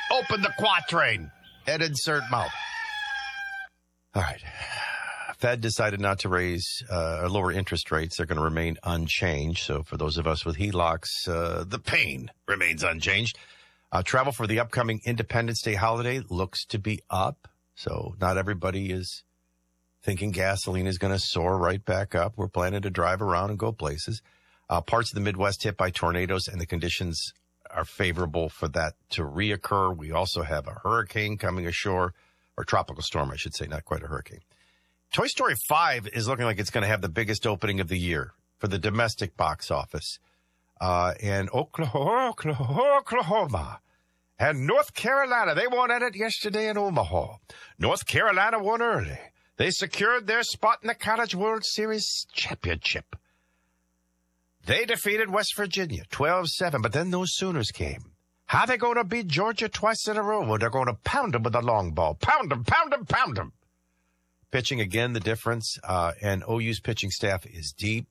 Open the quatrain and insert mouth. All right. Fed decided not to raise or lower interest rates. They're going to remain unchanged. So for those of us with HELOCs, the pain remains unchanged. Travel for the upcoming Independence Day holiday looks to be up. So not everybody is thinking gasoline is going to soar right back up. We're planning to drive around and go places. Parts of the Midwest hit by tornadoes, and the conditions are favorable for that to reoccur. We also have a hurricane coming ashore, or tropical storm, I should say, not quite a hurricane. Toy Story 5 is looking like it's going to have the biggest opening of the year for the domestic box office. And Oklahoma and North Carolina, they won at it yesterday in Omaha. North Carolina won early. They secured their spot in the College World Series championship. They defeated West Virginia 12-7, but then those Sooners came. How are they going to beat Georgia twice in a row? Well, they're going to pound them with a long ball. Pound them, pound them, pound them. Pitching, again, the difference, and OU's pitching staff is deep.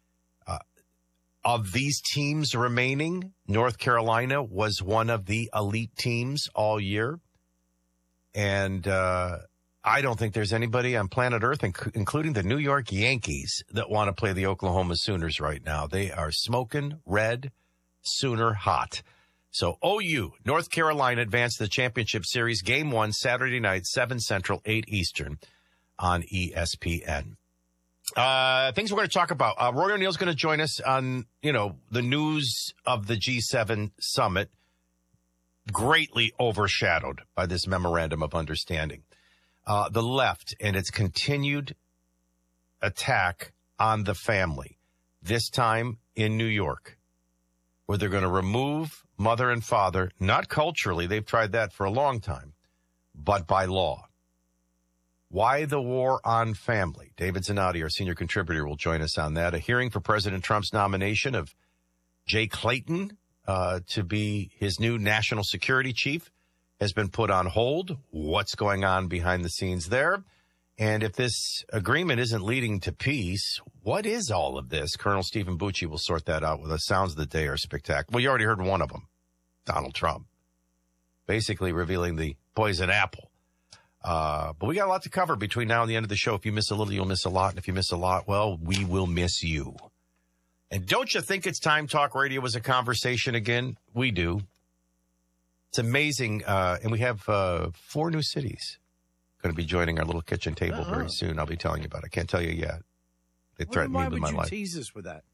Of these teams remaining, North Carolina was one of the elite teams all year. And I don't think there's anybody on planet Earth, including the New York Yankees, that want to play the Oklahoma Sooners right now. They are smoking red, Sooner hot. So OU, North Carolina advanced to the championship series. Game 1, Saturday night, 7 Central, 8 Eastern on ESPN. Things we're going to talk about. Roy O'Neill's going to join us on, the news of the G7 summit, greatly overshadowed by this memorandum of understanding. The left and its continued attack on the family, this time in New York, where they're going to remove mother and father, not culturally, they've tried that for a long time, but by law. Why the war on family? David Zanotti, our senior contributor, will join us on that. A hearing for President Trump's nomination of Jay Clayton to be his new national security chief has been put on hold. What's going on behind the scenes there? And if this agreement isn't leading to peace, what is all of this? Colonel Stephen Bucci will sort that out with us. Sounds of the day are spectacular. Well, you already heard one of them, Donald Trump, basically revealing the poison apple. But we got a lot to cover between now and the end of the show. If you miss a little, you'll miss a lot. And if you miss a lot, well, we will miss you. And don't you think it's time talk radio was a conversation again? We do. It's amazing. And we have 4 new cities going to be joining our little kitchen table very soon. I'll be telling you about it. I can't tell you yet. They threatened me with my life. Why would you tease us with that?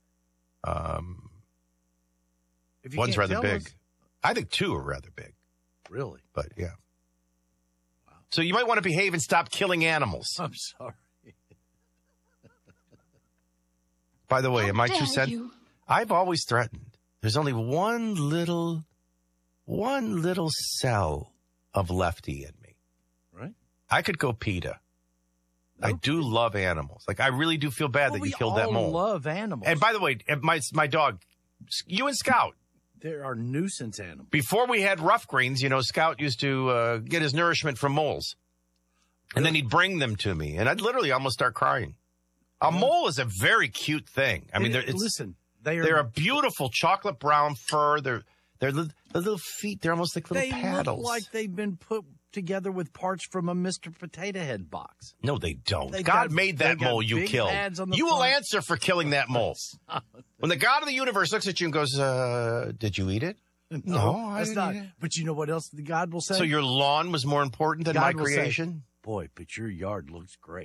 One's rather big. I think 2 are rather big. Really? But, yeah. Wow. So you might want to behave and stop killing animals. I'm sorry. By the way, am I too sensitive? I've always threatened. There's only one little cell of lefty in me. Right? I could go PETA. Nope. I do love animals. Like, I really do feel bad that you killed that mole. We all love animals. And by the way, my dog, you and Scout. There are nuisance animals. Before we had rough greens, Scout used to get his nourishment from moles. And then he'd bring them to me. And I'd literally almost start crying. A mole is a very cute thing. I mean, they're a beautiful chocolate brown fur. They're the little feet. They're almost like little paddles. They look like they've been put together with parts from a Mr. Potato Head box. No, they don't. God made that mole you killed. You will answer for killing that mole. When the God of the universe looks at you and goes, did you eat it? No, I didn't eat it. But you know what else the God will say? So your lawn was more important than my creation? Say, boy, but your yard looks great.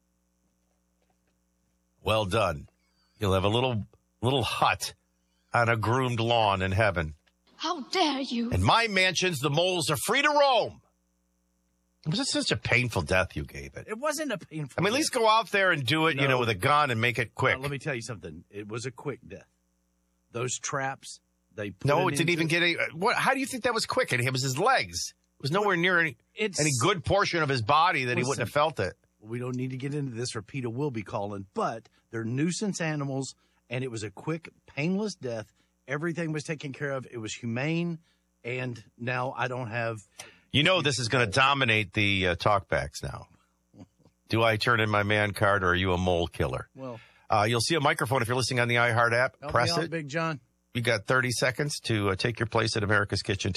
Well done. You'll have a little hut on a groomed lawn in heaven. How dare you? In my mansions, the moles are free to roam. Was it such a painful death you gave it? It wasn't a painful death. At least go out there and do it, with a gun and make it quick. Let me tell you something. It was a quick death. Those traps, they put No, it didn't even get any... How do you think that was quick? And it was his legs. It was nowhere near any good portion of his body that he wouldn't have felt it. We don't need to get into this or PETA will be calling, but they're nuisance animals, and it was a quick, painless death. Everything was taken care of. It was humane, and now I don't have... this is going to dominate the talkbacks now. Do I turn in my man card, or are you a mole killer? Well, you'll see a microphone if you're listening on the iHeart app. Press it. Big John. You got 30 seconds to take your place at America's Kitchen